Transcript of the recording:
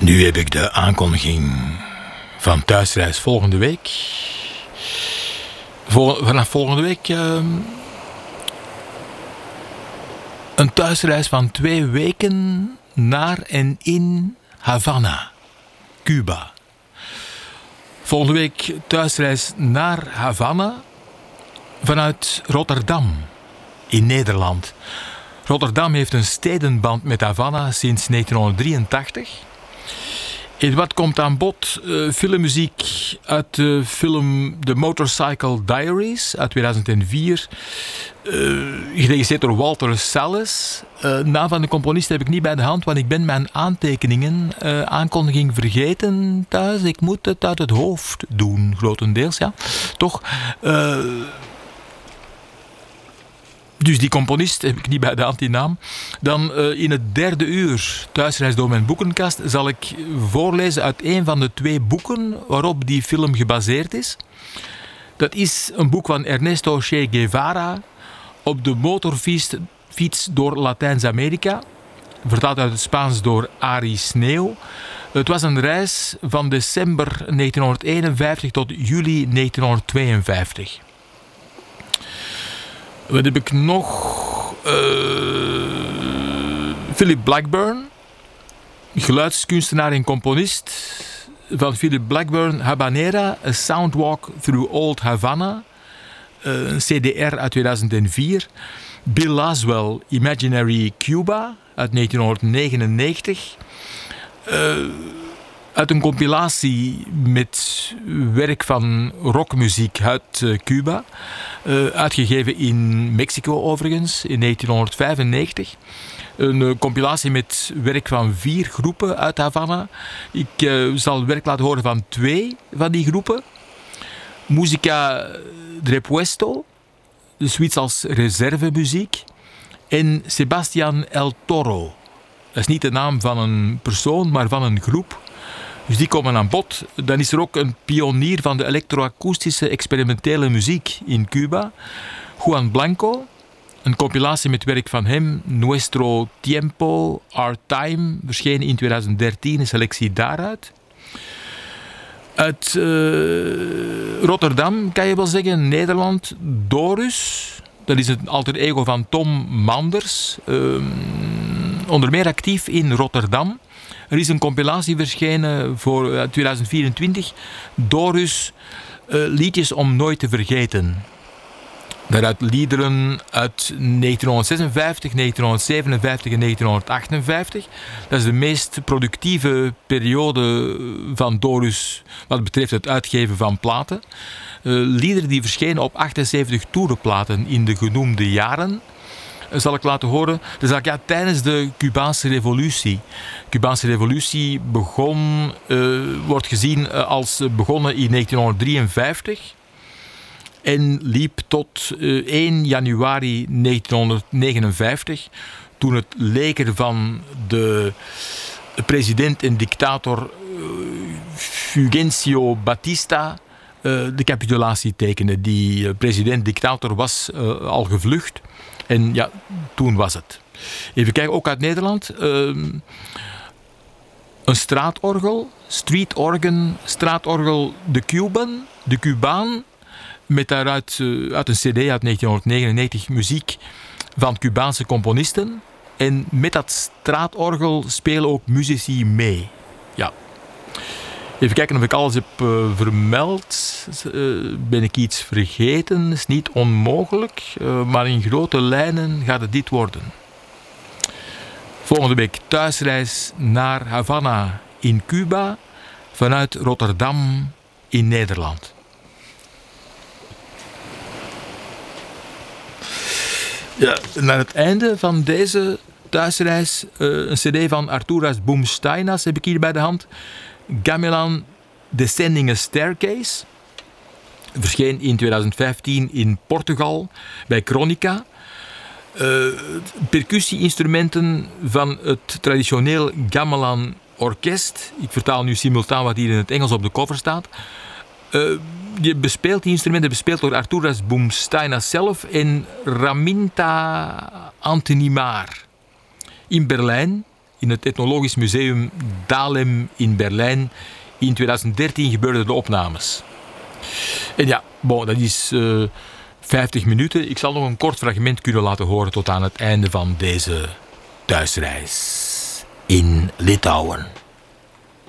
Nu heb ik de aankondiging van thuisreis volgende week. Vanaf volgende week een thuisreis van 2 weken naar en in Havana, Cuba. Volgende week thuisreis naar Havana vanuit Rotterdam in Nederland. Rotterdam heeft een stedenband met Havana sinds 1983. En wat komt aan bod? Filmmuziek uit de film The Motorcycle Diaries uit 2004. Geregisseerd door Walter Salles. Naam van de componist heb ik niet bij de hand, want ik ben mijn aankondiging vergeten thuis. Ik moet het uit het hoofd doen, grotendeels, ja. Toch? Dus die componist heb ik niet bij de hand, die naam. Dan in het 3e uur, thuisreis door mijn boekenkast, zal ik voorlezen uit een van de 2 boeken waarop die film gebaseerd is. Dat is een boek van Ernesto Che Guevara op de motorfiets door Latijns-Amerika. Vertaald uit het Spaans door Arie Sneeuw. Het was een reis van december 1951 tot juli 1952. Wat heb ik nog? Philip Blackburn, geluidskunstenaar en componist van Philip Blackburn, Habanera, A Soundwalk Through Old Havana, een CDR uit 2004. Bill Laswell, Imaginary Cuba uit 1999. Uit een compilatie met werk van rockmuziek uit Cuba. Uitgegeven in Mexico overigens, in 1995. Een compilatie met werk van 4 groepen uit Havana. Ik zal werk laten horen van 2 van die groepen. Musica de Puesto, dus zoiets als reservemuziek. En Sebastian El Toro. Dat is niet de naam van een persoon, maar van een groep. Dus die komen aan bod. Dan is er ook een pionier van de elektroakoestische experimentele muziek in Cuba. Juan Blanco. Een compilatie met werk van hem. Nuestro Tiempo, Our Time. Verschenen in 2013. Een selectie daaruit. Uit Rotterdam kan je wel zeggen. Nederland. Dorus. Dat is het alter ego van Tom Manders. Onder meer actief in Rotterdam. Er is een compilatie verschenen voor 2024. Dorus, liedjes om nooit te vergeten. Daaruit liederen uit 1956, 1957 en 1958. Dat is de meest productieve periode van Dorus wat betreft het uitgeven van platen. Liederen die verschenen op 78 toerenplaten in de genoemde jaren. Zal ik laten horen. Dus tijdens de Cubaanse revolutie. De Cubaanse revolutie wordt gezien als begonnen in 1953 en liep tot 1 januari 1959, toen het leger van de president en dictator Fulgencio Batista de capitulatie tekende. Die president-dictator was al gevlucht. En ja, toen was het. Even kijken, ook uit Nederland. Een straatorgel, street organ, straatorgel de Cubaan, met daaruit uit een cd uit 1999 muziek van Cubaanse componisten. En met dat straatorgel spelen ook muzici mee. Ja. Even kijken of ik alles heb vermeld. Ben ik iets vergeten? Is niet onmogelijk. Maar in grote lijnen gaat het dit worden. Volgende week thuisreis naar Havana in Cuba. Vanuit Rotterdam in Nederland. Ja, naar het einde van deze thuisreis een cd van Arturas Boomsteinas heb ik hier bij de hand. Gamelan Descending a Staircase. Verscheen in 2015 in Portugal bij Chronica. Percussie-instrumenten van het traditioneel Gamelan orkest. Ik vertaal nu simultaan wat hier in het Engels op de cover staat. Die instrumenten bespeeld door Arturas Boomsteinas zelf en Raminta Antenimar in Berlijn in het Ethnologisch Museum Dahlem in Berlijn. In 2013 gebeurden de opnames. En ja, dat is 50 minuten. Ik zal nog een kort fragment kunnen laten horen tot aan het einde van deze thuisreis in Litouwen.